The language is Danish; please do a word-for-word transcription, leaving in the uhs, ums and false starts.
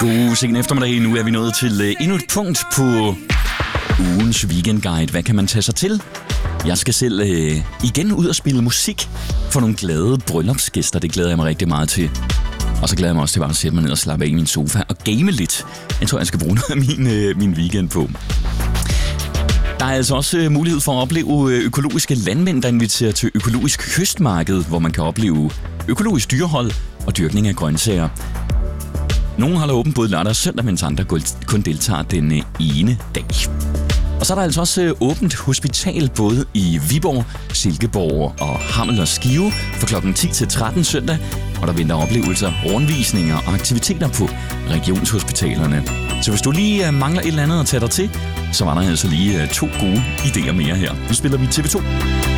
God sen eftermiddag. Nu er vi nået til uh, endnu et punkt på ugens weekendguide. Hvad kan man tage sig til? Jeg skal selv uh, igen ud og spille musik for nogle glade bryllupsgæster. Det glæder jeg mig rigtig meget til. Og så glæder jeg mig også til bare at sætte mig ned og slappe af i min sofa og game lidt. Jeg tror, jeg skal bruge noget af min, uh, min weekend på. Der er altså også mulighed for at opleve økologiske landmænd, der inviterer til økologisk høstmarked, hvor man kan opleve økologisk dyrehold og dyrkning af grøntsager. Nogle holder åbent både lørdag og søndag, mens andre kun deltager den ene dag. Og så er der altså også åbent hospital både i Viborg, Silkeborg og Hammel og Skive fra klokken ti til tretten søndag, og der venter oplevelser, rundvisninger og aktiviteter på regionshospitalerne. Så hvis du lige mangler et eller andet at tage dig til, så var der altså lige to gode idéer mere her. Nu spiller vi T V to.